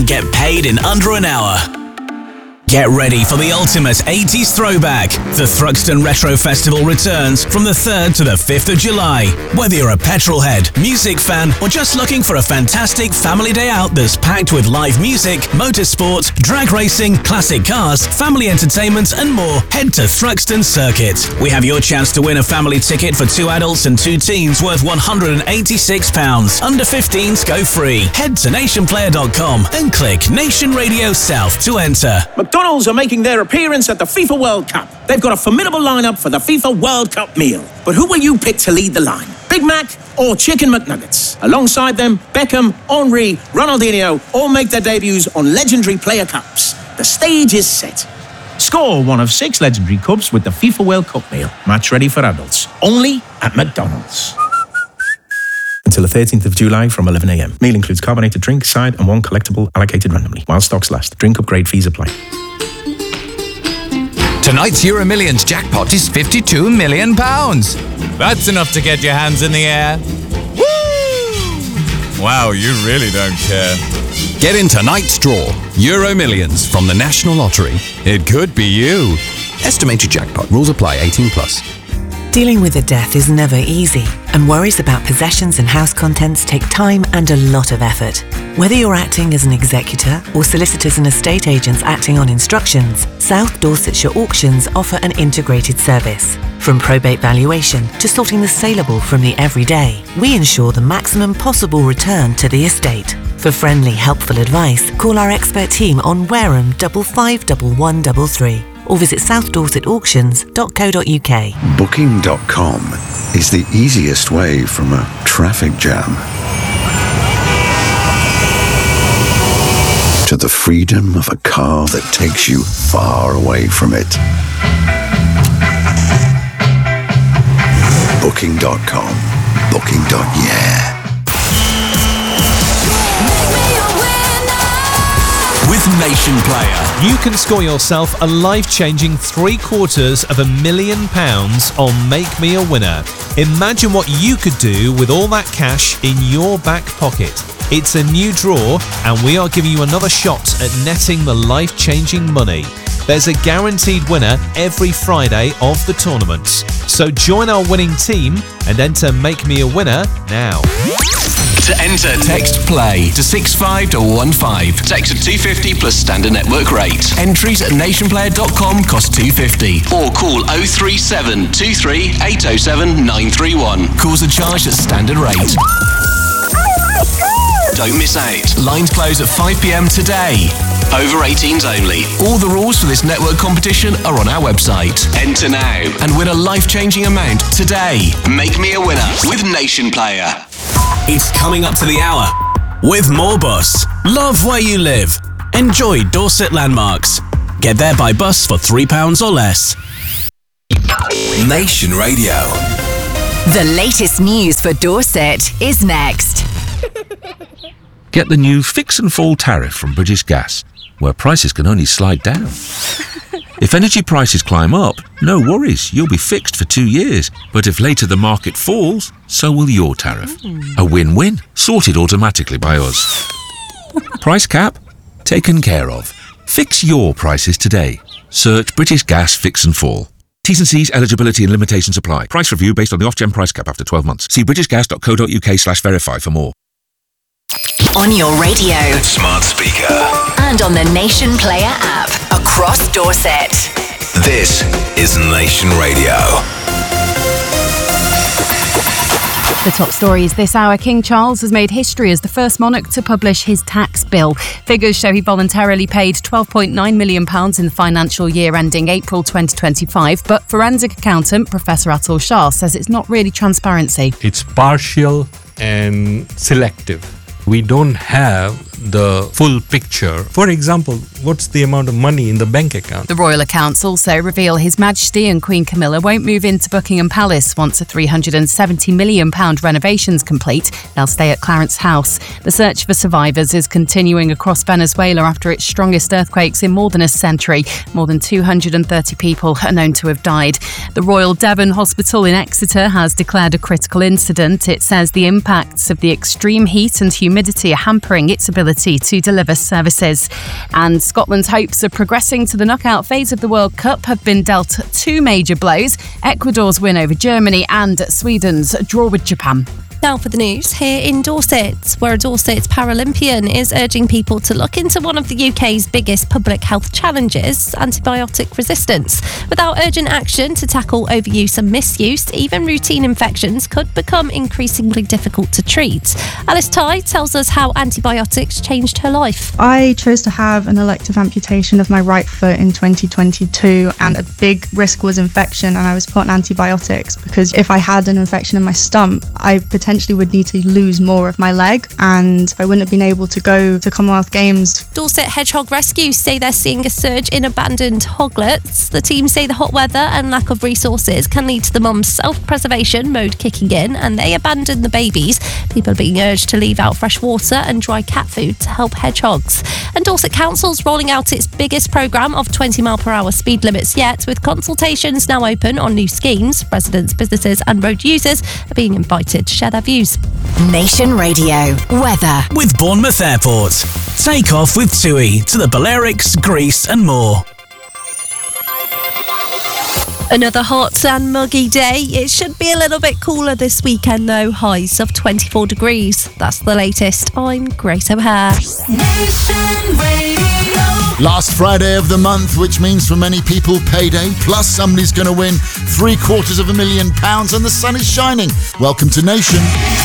and get paid in under an hour. Get ready for the ultimate 80s throwback. The Thruxton Retro Festival returns from the 3rd to the 5th of July. Whether you're a petrol head, music fan, or just looking for a fantastic family day out that's packed with live music, motorsport, drag racing, classic cars, family entertainment, and more, head to Thruxton Circuit. We have your chance to win a family ticket for 2 adults and 2 teens worth £186. Under 15s go free. Head to nationplayer.com and click Nation Radio South to enter. McDonald's are making their appearance at the FIFA World Cup. They've got a formidable lineup for the FIFA World Cup meal. But who will you pick to lead the line? Big Mac or Chicken McNuggets? Alongside them, Beckham, Henry, Ronaldinho all make their debuts on legendary player cups. The stage is set. Score one of 6 legendary cups with the FIFA World Cup meal. Match ready for adults. Only at McDonald's. Until the 13th of July from 11 a.m. Meal includes carbonated drink, side, and 1 collectible allocated randomly. While stocks last. Drink upgrade fees apply. Tonight's Euro Millions jackpot is £52 million. That's enough to get your hands in the air. Woo! Wow, you really don't care. Get in tonight's draw. Euro Millions from the National Lottery. It could be you. Estimated jackpot. Rules apply. 18+. Dealing with a death is never easy, and worries about possessions and house contents take time and a lot of effort. Whether you're acting as an executor or solicitors and estate agents acting on instructions, South Dorsetshire Auctions offer an integrated service. From probate valuation to sorting the saleable from the everyday, we ensure the maximum possible return to the estate. For friendly, helpful advice, call our expert team on Wareham 551133. Or visit southdorsetauctions.co.uk. Booking.com is the easiest way from a traffic jam to the freedom of a car that takes you far away from it. Booking.com. Booking.yeah. With Nation Player, you can score yourself a life-changing £750,000 on Make Me a Winner. Imagine what you could do with all that cash in your back pocket. It's a new draw, and we are giving you another shot at netting the life-changing money. There's a guaranteed winner every Friday of the tournament. So join our winning team and enter Make Me a Winner now. To enter, text PLAY to 65215. Text to 250 plus standard network rate. Entries at nationplayer.com cost £2.50. Or call 037 23 807 931. Calls are charged at standard rate. Don't miss out. Lines close at 5 p.m. today. Over 18s only. All the rules for this network competition are on our website. Enter now and win a life-changing amount today. Make Me a Winner with Nation Player. It's coming up to the hour with more bus. Love where you live. Enjoy Dorset landmarks. Get there by bus for £3 or less. Nation Radio. The latest news for Dorset is next. Get the new Fix and Fall tariff from British Gas, where prices can only slide down. If energy prices climb up, no worries, you'll be fixed for 2 years. But if later the market falls, so will your tariff. A win-win, sorted automatically by us. Price cap? Taken care of. Fix your prices today. Search British Gas Fix and Fall. T's and C's, eligibility and limitations apply. Price review based on the Ofgem price cap after 12 months. See britishgas.co.uk/verify for more. On your radio, Smart speaker. and on the Nation Player app across Dorset. This is Nation Radio. The top stories this hour. King Charles has made history as the first monarch to publish his tax bill. Figures show he voluntarily paid £12.9 million in the financial year ending April 2025, but forensic accountant Professor Atul Shah says it's not really transparency. It's partial and selective. We don't have the full picture. For example, what's the amount of money in the bank account? The royal accounts also reveal His Majesty and Queen Camilla won't move into Buckingham Palace once a £370 million renovation's complete. They'll stay at Clarence House. The search for survivors is continuing across Venezuela after its strongest earthquakes in more than a century. More than 230 people are known to have died. The Royal Devon Hospital in Exeter has declared a critical incident. It says the impacts of the extreme heat and humidity are hampering its ability ability to deliver services. And Scotland's hopes of progressing to the knockout phase of the World Cup have been dealt 2 major blows: Ecuador's win over Germany and Sweden's draw with Japan. Now for the news here in Dorset, where a Dorset Paralympian is urging people to look into one of the UK's biggest public health challenges, antibiotic resistance. Without urgent action to tackle overuse and misuse, even routine infections could become increasingly difficult to treat. Alice Ty tells us how antibiotics changed her life. I chose to have an elective amputation of my right foot in 2022, and a big risk was infection, and I was put on antibiotics because if I had an infection in my stump, I potentially would need to lose more of my leg, and I wouldn't have been able to go to Commonwealth Games. Dorset Hedgehog Rescue say they're seeing a surge in abandoned hoglets. The team say the hot weather and lack of resources can lead to the mum's self-preservation mode kicking in, and they abandon the babies. People are being urged to leave out fresh water and dry cat food to help hedgehogs. And Dorset Council's rolling out its biggest programme of 20mph speed limits yet, with consultations now open on new schemes. Residents, businesses and road users are being invited to share their views. Nation Radio weather with Bournemouth Airport. Take off with TUI to the Balearics, Greece and more. Another hot and muggy day. It should be a little bit cooler this weekend though, highs of 24 degrees. That's the latest. I'm Grace O'Hare. Nation Radio. Last Friday of the month, which means for many people payday, plus somebody's going to win £750,000 and the sun is shining. Welcome to Nation.